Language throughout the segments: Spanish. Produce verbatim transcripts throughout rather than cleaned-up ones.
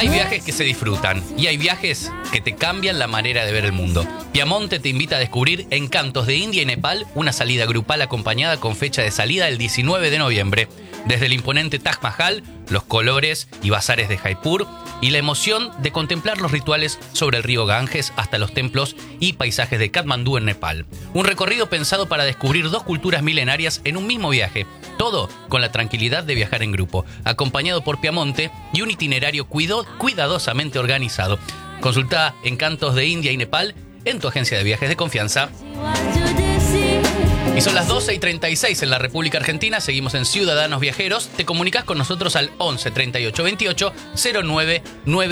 Hay viajes que se disfrutan y hay viajes que te cambian la manera de ver el mundo. Piamonte te invita a descubrir Encantos de India y Nepal, una salida grupal acompañada con fecha de salida el diecinueve de noviembre. Desde el imponente Taj Mahal, los colores y bazares de Jaipur y la emoción de contemplar los rituales sobre el río Ganges hasta los templos y paisajes de Katmandú en Nepal. Un recorrido pensado para descubrir dos culturas milenarias en un mismo viaje. Todo con la tranquilidad de viajar en grupo, acompañado por Piamonte y un itinerario cuido, cuidadosamente organizado. Consulta Encantos de India y Nepal en tu agencia de viajes de confianza. Y son las doce y treinta y seis en la República Argentina. Seguimos en Ciudadanos Viajeros. Te comunicas con nosotros al once treinta y ocho veintiocho cero nueve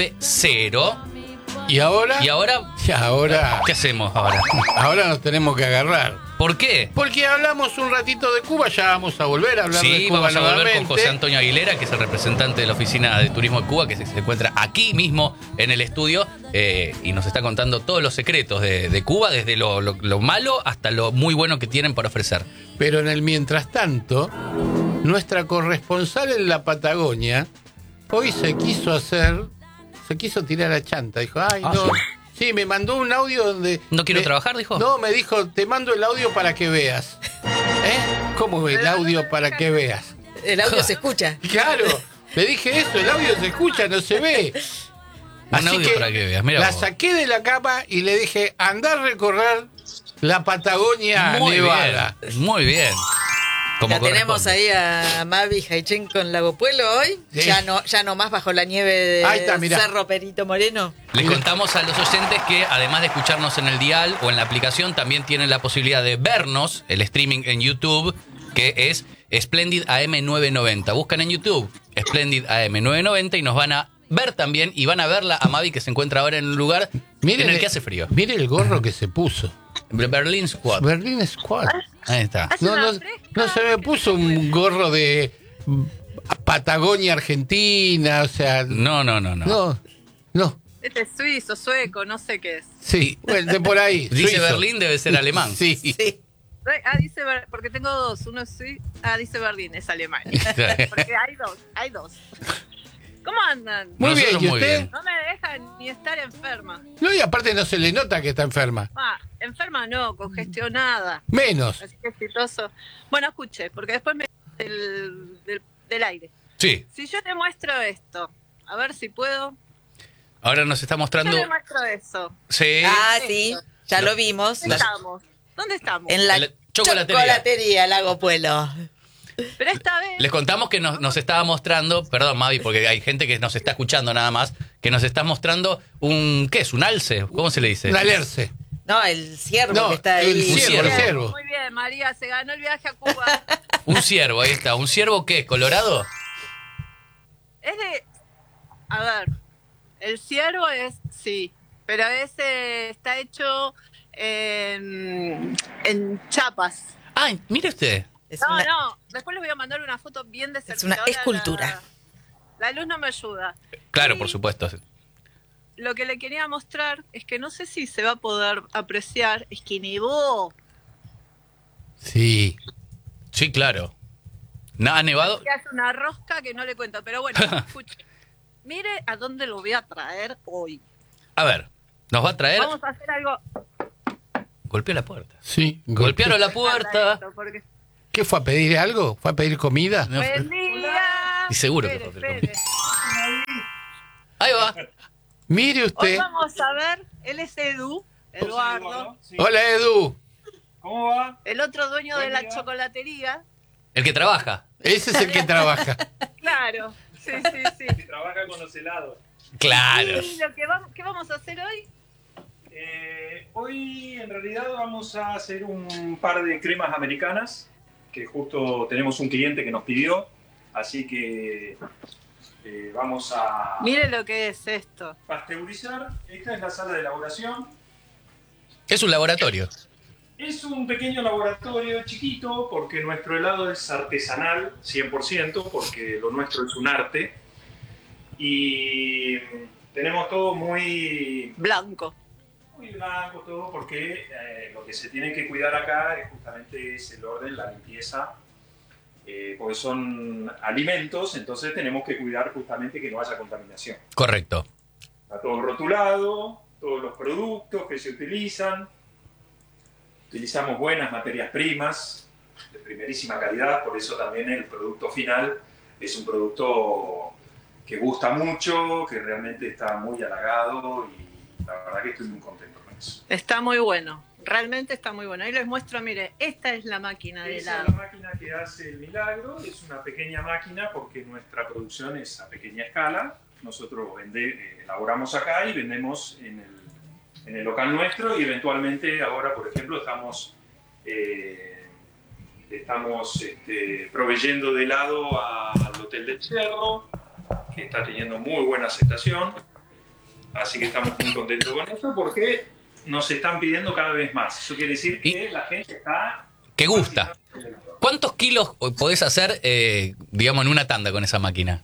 noventa. ¿Y ahora? ¿Y ahora? Y ahora. ¿Qué hacemos ahora? Ahora nos tenemos que agarrar. ¿Por qué? Porque hablamos un ratito de Cuba, ya vamos a volver a hablar sí, de Cuba vamos a volver nuevamente. con José Antonio Aguilera, que es el representante de la Oficina de Turismo de Cuba, que se, se encuentra aquí mismo en el estudio eh, y nos está contando todos los secretos de, de Cuba, desde lo, lo, lo malo hasta lo muy bueno que tienen para ofrecer. Pero en el mientras tanto, nuestra corresponsal en la Patagonia hoy se quiso hacer, se quiso tirar a chanta. Dijo, ay, ah, no... sí. Sí, me mandó un audio donde... ¿No quiero me, trabajar, dijo? No, me dijo, te mando el audio para que veas. ¿Eh? ¿Cómo el audio para que veas? El audio se escucha. Claro, le dije eso, el audio se escucha, no se ve. Un Así audio que para que veas. Mira la vos. saqué de la cama y le dije, andá a recorrer la Patagonia Muy Nevada. bien, muy bien. Como La tenemos corresponde. ahí a Mavi Jaichenko en Lago Puelo hoy. Sí. Ya no ya no más bajo la nieve de Ahí está, mirá. Cerro Perito Moreno. Les contamos a los oyentes que además de escucharnos en el dial o en la aplicación, también tienen la posibilidad de vernos, el streaming en YouTube, que es Splendid A M novecientos noventa. Buscan en YouTube Splendid A M novecientos noventa y nos van a ver también y van a verla a Mavi, que se encuentra ahora en un lugar Miren en el el- que hace frío. Mire el gorro que se puso. Berlin Squad. Berlin Squad. Ahí está. Hace No, una no, fresca. no se me puso un gorro de mm, Patagonia Argentina, o sea, No, no, no, no. no, no, Este es suizo, sueco, no sé qué es. sí, bueno, de por ahí. Dice suizo. Berlín, debe ser alemán. Sí. Sí. Ah, dice Ber- porque tengo dos, uno es suizo, ah, dice Berlín, es alemán. Porque hay dos, hay dos. ¿Cómo andan? Muy bien, Nosotros ¿y muy usted? bien. No me dejan ni estar enferma. No, y aparte no se le nota que está enferma. Ah, enferma no, congestionada. Menos. Así que exitoso. Bueno, escuche, porque después me del, del, del aire. Sí, Si yo te muestro esto, a ver si puedo. ahora nos está Yo mostrando. le muestro eso. Sí. Ah, sí, ya lo vimos. ¿Dónde estamos? ¿Dónde estamos? En la, En la chocolatería. chocolatería Lago Puelo. Pero esta vez. Les contamos que nos, nos estaba mostrando, perdón Mavi, porque hay gente que nos está escuchando nada más, que nos está mostrando un, ¿qué es? ¿Un alce? ¿Cómo se le dice? Un alerce. No, el ciervo No, que está ahí. el ciervo, el ciervo. ciervo. Muy bien, María, se ganó el viaje a Cuba. Un ciervo, ahí está. ¿Un ciervo qué? ¿Colorado? Es de. A ver, el ciervo es. Sí, pero ese está hecho en, en chapas. Ay, mire usted. Es No, una- no, después les voy a mandar una foto bien de cerca. Es una Ahora escultura. La, la luz no me ayuda. Claro, Y por supuesto. Lo que le quería mostrar es que no sé si se va a poder apreciar, es que nevó. Sí. Sí, claro. ¿No ha nevado? Que hace una rosca que no le cuento, pero bueno, escuche. Mire a dónde lo voy a traer hoy. A ver, nos va a traer. Vamos a hacer algo. Golpeó la puerta. Sí. Golpearon la Habla puerta. esto, porque- ¿Qué fue a pedir algo? ¿Fue a pedir comida? No, Buen día. Y seguro que Espere, fue a pedir espere. Ahí va. Mire Hoy usted. vamos a ver, él es Edu, Eduardo, Sí. Hola, Edu. ¿Cómo va? el otro dueño Buen de la día. chocolatería. El que trabaja. Ese es el que trabaja. Claro, sí, sí, sí. Que trabaja con los helados. Claro. Y lo que vamos, ¿qué vamos a hacer hoy? Eh, hoy en realidad vamos a hacer un par de cremas americanas que justo tenemos un cliente que nos pidió, así que eh, vamos a Mire lo que es esto. pasteurizar. Esta es la sala de elaboración. Es un laboratorio. Es un pequeño laboratorio chiquito porque nuestro helado es artesanal cien por ciento, porque lo nuestro es un arte. Y tenemos todo muy, Blanco. muy blanco, todo, porque eh, lo que se tiene que cuidar acá es justamente es el orden, la limpieza eh, porque son alimentos, entonces tenemos que cuidar justamente que no haya contaminación. Correcto. Está todo rotulado, todos los productos que se utilizan. Utilizamos buenas materias primas de primerísima calidad, por eso también el producto final es un producto que gusta mucho, que realmente está muy halagado y la verdad que estoy muy contento con eso. Está muy bueno, realmente está muy bueno. Ahí les muestro, mire, esta es la máquina de Esa helado. es la máquina que hace el milagro, es una pequeña máquina porque nuestra producción es a pequeña escala. Nosotros vende, eh, elaboramos acá y vendemos en el en el local nuestro y eventualmente ahora, por ejemplo, estamos, eh, estamos este, proveyendo de helado al Hotel del Cerro, que está teniendo muy buena aceptación, así que estamos muy contentos con esto porque nos están pidiendo cada vez más. Eso quiere decir que Y- la gente está... ¿Qué gusta? ¿Cuántos kilos podés hacer, eh, digamos, en una tanda con esa máquina?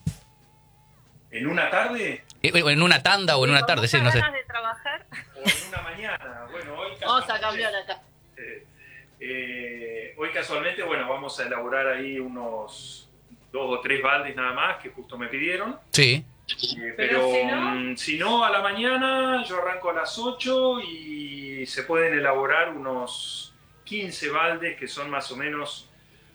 ¿En una tarde Eh, En una tanda o en una Con tarde, sí, muchas no sé. ganas de trabajar. o en una mañana? Bueno, hoy Vamos a casualmente- cambiar acá. Eh, eh, hoy casualmente, bueno, vamos a elaborar ahí unos dos o tres baldes nada más que justo me pidieron. Sí. Eh, Pero pero si no- mm, si no, a la mañana yo arranco a las ocho y se pueden elaborar unos quince baldes que son más o menos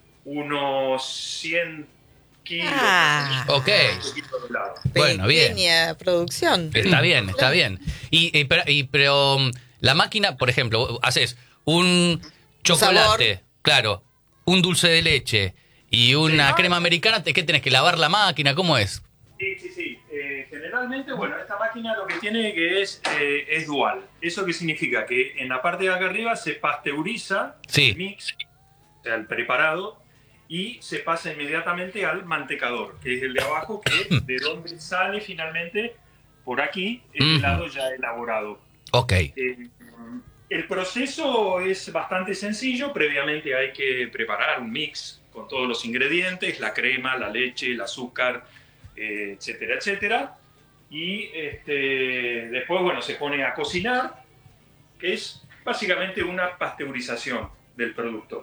unos cien kilos. Ah. Ok. Un poquito de helado. Bueno, bien. Pequeña producción. Está bien, está bien. Y, y, pero, y- pero, um, la máquina, por ejemplo, haces un chocolate, Sabor. claro, un dulce de leche y una Sí. crema americana, ¿qué tenés que lavar la máquina? ¿Cómo es? Sí, sí, sí. Eh, generalmente, bueno, esta máquina lo que tiene que es, eh, es dual. ¿Eso qué significa? Que en la parte de acá arriba se pasteuriza Sí. el mix, o sea, el preparado, y se pasa inmediatamente al mantecador, que es el de abajo, que es de donde sale finalmente por aquí el Ujú. helado ya elaborado. Ok. Eh, el proceso es bastante sencillo. Previamente hay que preparar un mix con todos los ingredientes, la crema, la leche, el azúcar, eh, etcétera, etcétera. Y este, después, bueno, se pone a cocinar, que es básicamente una pasteurización del producto.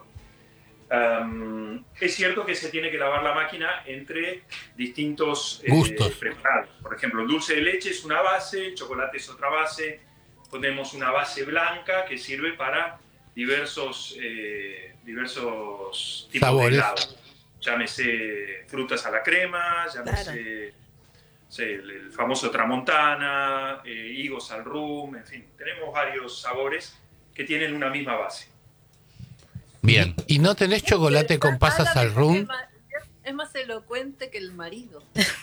Um, es cierto que se tiene que lavar la máquina entre distintos eh, Gustos. preparados. Por ejemplo, el dulce de leche es una base, el chocolate es otra base. Ponemos una base blanca que sirve para diversos, eh, diversos tipos Sabores. de helado. Llámese frutas a la crema, llámese sé, el, el famoso tramontana, eh, higos al rum, en fin. Tenemos varios sabores que tienen una misma base. Bien. ¿Y no tenés chocolate con pasas al rum? Es más- Es más elocuente que el marido.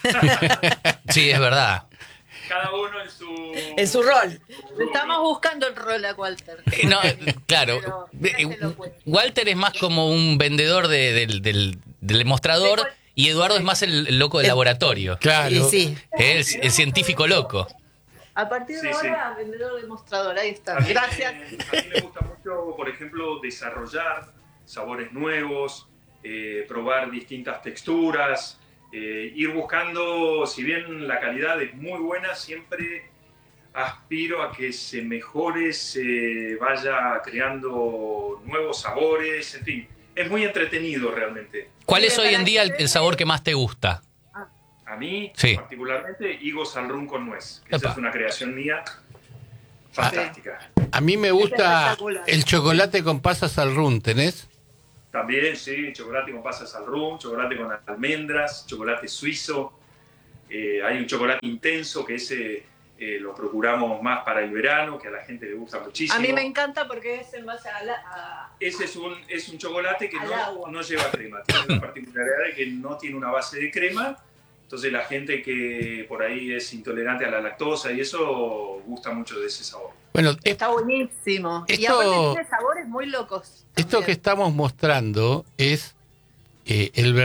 Sí, es verdad. Cada uno en su... En su rol. Le estamos buscando el rol a Walter. Eh, No, eh, claro. Pero, Eh, déjelo, pues. Walter es más como un vendedor de- del, del, del mostrador De cual- y Eduardo es más el, el loco del El- laboratorio. Claro. Y sí. Es el científico loco. A partir de Sí, ahora, vendedor demostrador. Ahí está. A mí, Gracias. eh, a mí me gusta mucho, por ejemplo, desarrollar sabores nuevos, eh, probar distintas texturas, eh, ir buscando, si bien la calidad es muy buena, siempre aspiro a que se mejore, se vaya creando nuevos sabores, en fin, es muy entretenido realmente. ¿Cuál es hoy en día el, el sabor que más te gusta? A mí, Sí. particularmente, higos al rum con nuez, que esa Epa. es una creación mía fantástica. A mí me gusta espectacular. el chocolate con pasas al rum, ¿tenés? También, sí, chocolate con pasas al rum, chocolate con almendras, chocolate suizo. Eh, hay un chocolate intenso que ese eh, lo procuramos más para el verano, que a la gente le gusta muchísimo. A mí me encanta porque es en base a la... a- Ese es un, es un chocolate que Al no, agua. no lleva crema. Tiene la particularidad de que no tiene una base de crema. Entonces la gente que por ahí es intolerante a la lactosa y eso gusta mucho de ese sabor. Bueno, es- Está buenísimo. Y Esto- aparte tiene sabores muy locos. esto que estamos mostrando es eh, el